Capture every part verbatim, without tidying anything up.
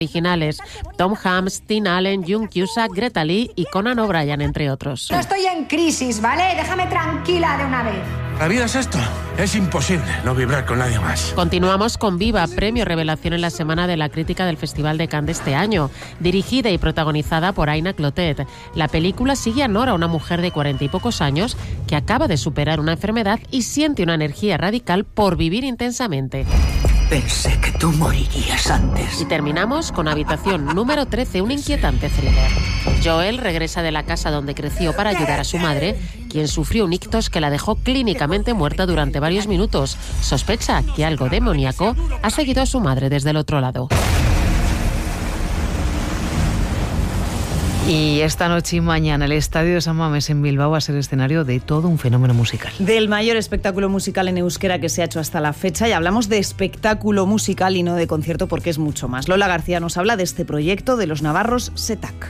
originales: Tom Hanks, Tim Allen, Jung Cusack, Greta Lee y Conan O'Brien, entre otros. No estoy en crisis, ¿vale? Déjame tranquila de una vez. La vida es esto. Es imposible no vibrar con nadie más. Continuamos con Viva, premio revelación en la Semana de la Crítica del Festival de Cannes de este año, dirigida y protagonizada por Aina Clotet. La película sigue a Nora, una mujer de cuarenta y pocos años que acaba de superar una enfermedad y siente una energía radical por vivir intensamente. Pensé que tú morirías antes. Y terminamos con Habitación número trece, un inquietante thriller. Joel regresa de la casa donde creció para ayudar a su madre, quien sufrió un ictus que la dejó clínicamente muerta durante varios minutos. Sospecha que algo demoníaco ha seguido a su madre desde el otro lado. Y esta noche y mañana el Estadio de San Mamés en Bilbao va a ser escenario de todo un fenómeno musical. Del mayor espectáculo musical en euskera que se ha hecho hasta la fecha, y hablamos de espectáculo musical y no de concierto porque es mucho más. Lola García nos habla de este proyecto de los navarros Setac.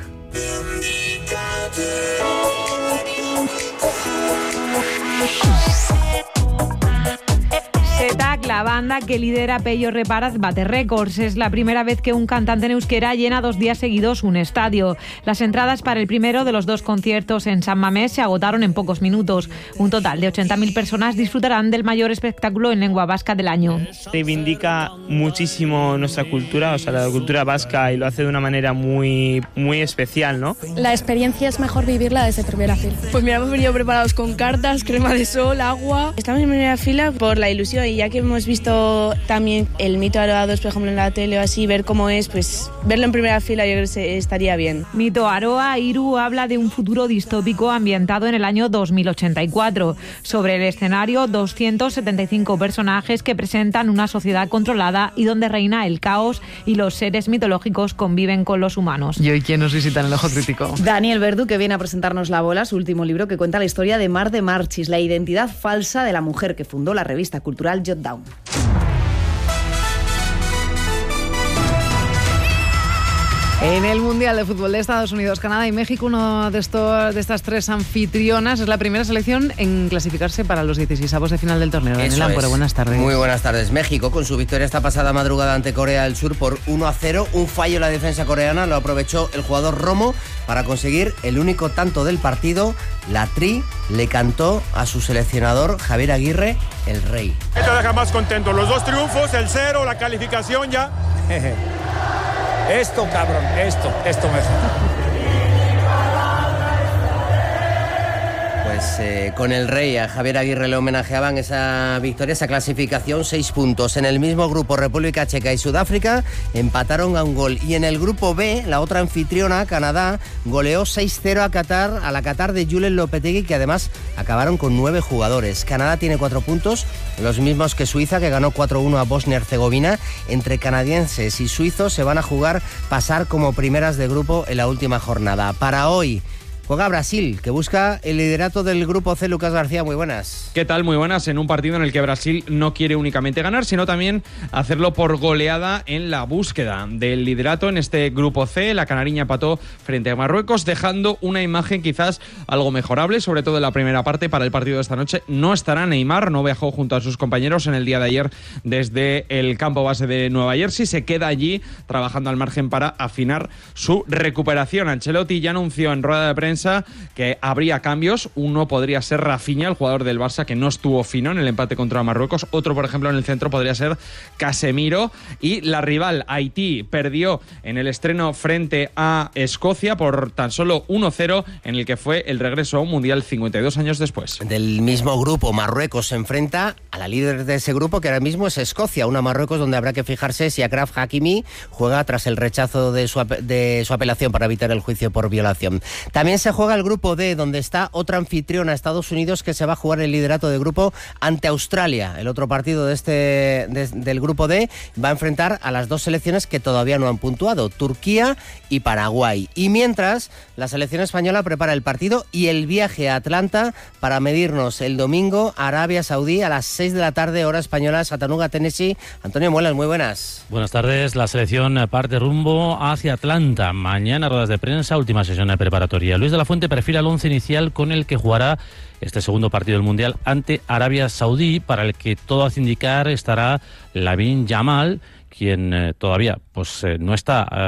Setac, la banda que lidera Pello Reparaz, bate récords. Es la primera vez que un cantante en euskera llena dos días seguidos un estadio. Las entradas para el primero de los dos conciertos en San Mamés se agotaron en pocos minutos. Un total de ochenta mil personas disfrutarán del mayor espectáculo en lengua vasca del año. Reivindica muchísimo nuestra cultura, o sea, la cultura vasca, y lo hace de una manera muy, muy especial, ¿no? La experiencia es mejor vivirla desde primera fila. Pues mira, hemos venido preparados con cartas, crema de sol, agua. Estamos en primera fila por la ilusión, y ya que hemos visto también el Mito Aroados, por ejemplo, en la tele o así, ver cómo es, pues verlo en primera fila yo creo que estaría bien. Mito Aroa, Iru habla de un futuro distópico ambientado en el año dos mil ochenta y cuatro. Sobre el escenario, doscientos setenta y cinco personajes que presentan una sociedad controlada y donde reina el caos y los seres mitológicos conviven con los humanos. ¿Y hoy quién nos visita en el Ojo Crítico? Daniel Verdu, que viene a presentarnos La Bola, su último libro que cuenta la historia de Mar de Marchis, la identidad falsa de la mujer que fundó la revista cultural Jotdown. En el Mundial de Fútbol de Estados Unidos, Canadá y México, una de, estos, de estas tres anfitrionas es la primera selección en clasificarse para los dieciseisavos de final del torneo. Daniel Amparo, buenas tardes. Muy buenas tardes. México, con su victoria esta pasada madrugada ante Corea del Sur por uno a cero, un fallo en la defensa coreana, lo aprovechó el jugador Romo para conseguir el único tanto del partido. La Tri le cantó a su seleccionador Javier Aguirre el rey. ¿Qué te deja más contento? Los dos triunfos, el cero, la calificación ya. Esto, cabrón, esto, esto mejor. Pues eh, con el rey, a Javier Aguirre le homenajeaban esa victoria, esa clasificación, seis puntos. En el mismo grupo, República Checa y Sudáfrica empataron a un gol. Y en el grupo B, la otra anfitriona, Canadá, goleó seis cero a Qatar, a la Qatar de Julen Lopetegui, que además acabaron con nueve jugadores. Canadá tiene cuatro puntos, los mismos que Suiza, que ganó cuatro uno a Bosnia-Herzegovina. Entre canadienses y suizos se van a jugar pasar como primeras de grupo en la última jornada. Para hoy juega Brasil, que busca el liderato del grupo C. Lucas García, muy buenas. ¿Qué tal? Muy buenas. En un partido en el que Brasil no quiere únicamente ganar, sino también hacerlo por goleada en la búsqueda del liderato en este grupo C. La canariña empató frente a Marruecos, dejando una imagen quizás algo mejorable, sobre todo en la primera parte. Para el partido de esta noche no estará Neymar, no viajó junto a sus compañeros en el día de ayer desde el campo base de Nueva Jersey. Se queda allí trabajando al margen para afinar su recuperación. Ancelotti ya anunció en rueda de prensa que habría cambios. Uno podría ser Rafinha, el jugador del Barça, que no estuvo fino en el empate contra Marruecos. Otro, por ejemplo, en el centro podría ser Casemiro. Y la rival, Haití, perdió en el estreno frente a Escocia por tan solo uno cero, en el que fue el regreso a un mundial cincuenta y dos años después. Del mismo grupo, Marruecos se enfrenta a la líder de ese grupo, que ahora mismo es Escocia. Una Marruecos donde habrá que fijarse si Achraf Hakimi juega tras el rechazo de su, de su apelación para evitar el juicio por violación. También se juega el grupo D, donde está otra anfitriona, Estados Unidos, que se va a jugar el liderato de grupo ante Australia. El otro partido de este de, del grupo D va a enfrentar a las dos selecciones que todavía no han puntuado, Turquía y Paraguay. Y mientras, la selección española prepara el partido y el viaje a Atlanta para medirnos el domingo a Arabia Saudí a las seis de la tarde, hora española, Chattanooga, Tennessee. Antonio Muelas, muy buenas. Buenas tardes. La selección parte rumbo hacia Atlanta. Mañana ruedas de prensa, última sesión de preparatoria. Luis de la Fuente prefiere el once inicial con el que jugará este segundo partido del Mundial ante Arabia Saudí, para el que todo hace indicar estará Lamine Yamal, quien eh, todavía pues eh, no está... Eh,